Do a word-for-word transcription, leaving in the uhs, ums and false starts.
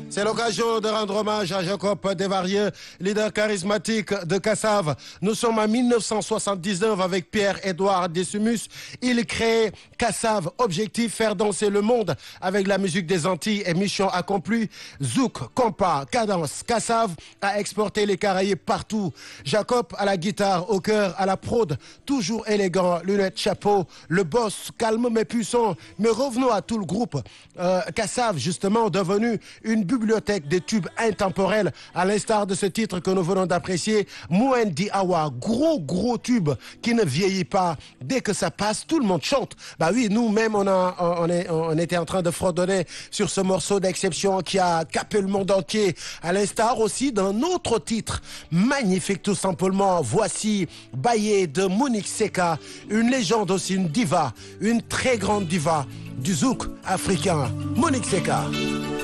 C'est l'occasion de rendre hommage à Jacob Desvarieux, leader charismatique de Kassav. Nous sommes en mille neuf cent soixante-dix-neuf avec Pierre-Édouard Dessumus. Il crée Kassav, objectif faire danser le monde avec la musique des Antilles et mission accomplie. Zouk, compas, cadence, Kassav a exporté les Caraïbes partout. Jacob à la guitare, au cœur, à la prod, toujours élégant, lunettes, chapeau, le boss calme mais puissant. Mais revenons à tout le groupe. Euh, Kassav, justement, devenu une bibliothèque des tubes intemporels, à l'instar de ce titre que nous venons d'apprécier, Mouendi Awa, gros gros tube qui ne vieillit pas. Dès que ça passe, tout le monde chante. Bah oui, nous-mêmes, on, a, on, est, on était en train de fredonner sur ce morceau d'exception qui a capé le monde entier, à l'instar aussi d'un autre titre, magnifique tout simplement. Voici Baye de Monique Seka, une légende aussi, une diva, une très grande diva du zouk africain, Monique Seka.